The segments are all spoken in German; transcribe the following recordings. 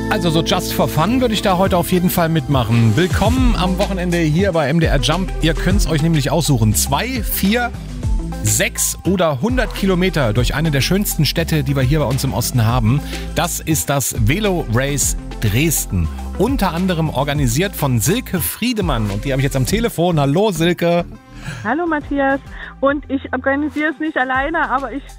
Also so just for fun würde ich da heute auf jeden Fall mitmachen. Willkommen am Wochenende hier bei MDR Jump. Ihr könnt es euch nämlich aussuchen. 2, 4, 6 oder 100 Kilometer durch eine der schönsten Städte, die wir hier bei uns im Osten haben. Das ist das Velo Race Dresden. Unter anderem organisiert von Silke Friedemann. Und die habe ich jetzt am Telefon. Hallo Silke. Hallo Matthias. Und ich organisiere es nicht alleine, aber ich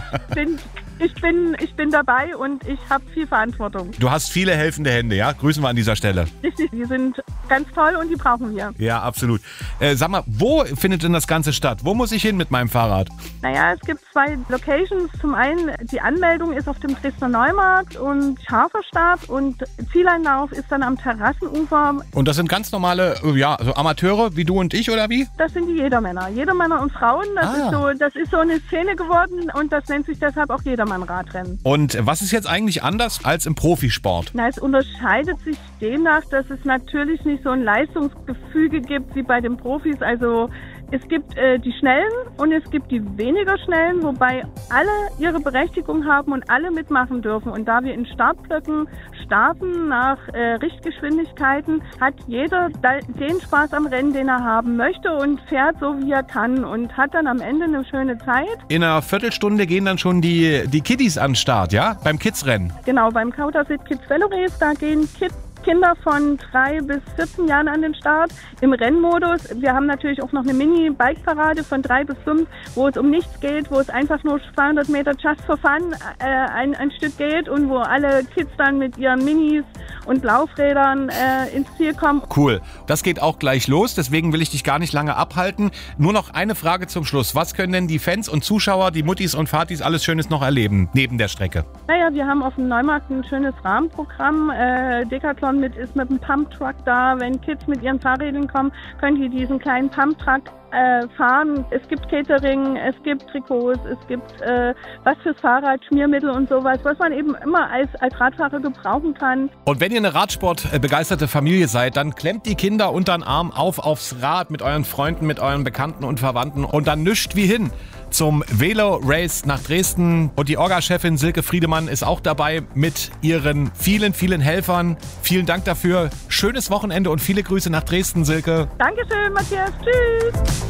bin dabei und ich habe viel Verantwortung. Du hast viele helfende Hände, ja? Grüßen wir an dieser Stelle. Richtig, die sind ganz toll und die brauchen wir. Ja, absolut. Sag mal, wo findet denn das Ganze statt? Wo muss ich hin mit meinem Fahrrad? Naja, es gibt 2 Locations. Zum einen, die Anmeldung ist auf dem Dresdner Neumarkt und Schaferstadt und Zieleinlauf ist dann am Terrassenufer. Und das sind ganz normale, also Amateure wie du und ich oder wie? Das sind die Jedermänner und Frauen. Das ist so eine Szene geworden und das nennt sich deshalb auch Jedermann-Radrennen. Und was ist jetzt eigentlich anders als im Profisport? Na, es unterscheidet sich demnach, dass es natürlich nicht so ein Leistungsgefüge gibt wie bei den Profis. Also es gibt die Schnellen und es gibt die weniger Schnellen, wobei alle ihre Berechtigung haben und alle mitmachen dürfen. Und da wir in Startblöcken starten nach Richtgeschwindigkeiten, hat jeder den Spaß am Rennen, den er haben möchte und fährt so, wie er kann und hat dann am Ende eine schöne Zeit. In einer Viertelstunde gehen dann schon die Kiddies an den Start, ja? Beim Kids-Rennen. Genau, beim Kaudersild Kids Velo Race, da gehen Kinder von 3 bis 14 Jahren an den Start im Rennmodus. Wir haben natürlich auch noch eine Mini-Bike-Parade von 3 bis 5, wo es um nichts geht, wo es einfach nur 200 Meter just for fun ein Stück geht und wo alle Kids dann mit ihren Minis und Laufrädern ins Ziel kommen. Cool. Das geht auch gleich los, deswegen will ich dich gar nicht lange abhalten. Nur noch eine Frage zum Schluss. Was können denn die Fans und Zuschauer, die Muttis und Vatis alles Schönes noch erleben, neben der Strecke? Naja, wir haben auf dem Neumarkt ein schönes Rahmenprogramm. Decathlon ist mit einem Pumptruck da. Wenn Kids mit ihren Fahrrädern kommen, können die diesen kleinen Pumptruck fahren. Es gibt Catering, es gibt Trikots, es gibt was fürs Fahrrad, Schmiermittel und sowas, was man eben immer als Radfahrer gebrauchen kann. Und wenn ihr eine Radsport-begeisterte Familie seid, dann klemmt die Kinder unter den Arm aufs Rad mit euren Freunden, mit euren Bekannten und Verwandten und dann nischt wie hin zum Velo Race nach Dresden. Und die Orga-Chefin Silke Friedemann ist auch dabei mit ihren vielen, vielen Helfern. Vielen Dank dafür. Schönes Wochenende und viele Grüße nach Dresden, Silke. Dankeschön, Matthias. Tschüss.